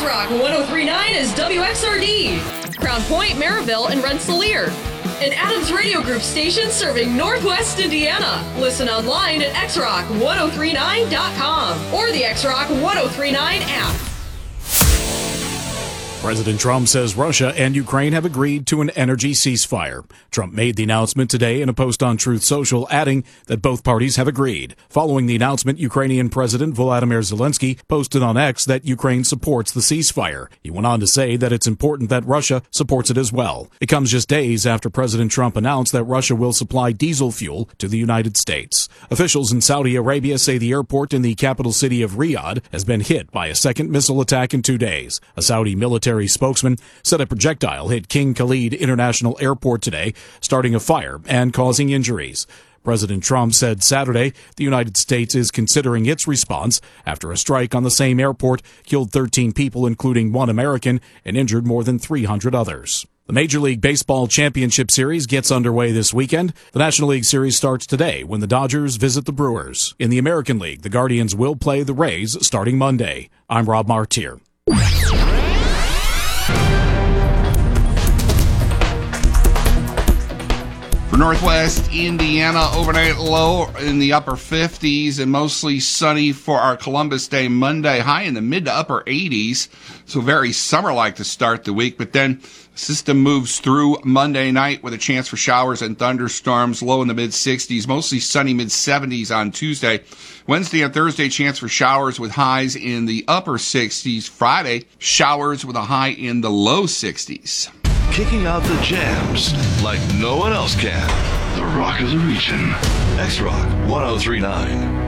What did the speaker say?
X-Rock 103.9 is WXRD, Crown Point, Maryville, and Rensselaer. An Adams Radio Group station serving Northwest Indiana. Listen online at xrock1039.com or the X-Rock 1039 app. President Trump says Russia and Ukraine have agreed to an energy ceasefire. Trump made the announcement today in a post on Truth Social, adding that both parties have agreed. Following the announcement, Ukrainian President Volodymyr Zelensky posted on X that Ukraine supports the ceasefire. He went on to say that it's important that Russia supports it as well. It comes just days after President Trump announced that Russia will supply diesel fuel to the United States. Officials in Saudi Arabia say the airport in the capital city of Riyadh has been hit by a second missile attack in 2 days. A Saudi military spokesman said a projectile hit King Khalid International Airport today, starting a fire and causing injuries. President Trump said Saturday the United States is considering its response after a strike on the same airport killed 13 people, including 1 American, and injured more than 300 others. The Major League Baseball Championship Series gets underway this weekend. The National League Series starts today when the Dodgers visit the Brewers. In the American League, the Guardians will play the Rays starting Monday. I'm Rob Martier. For Northwest Indiana, overnight low in the upper 50s and mostly sunny for our Columbus Day Monday, high in the mid to upper 80s. So very summer-like to start the week. But then the system moves through Monday night with a chance for showers and thunderstorms, low in the mid 60s, mostly sunny mid 70s on Tuesday. Wednesday and Thursday, chance for showers with highs in the upper 60s. Friday, showers with a high in the low 60s. Kicking out the jams like no one else can. The Rock of the Region. X-Rock 1039.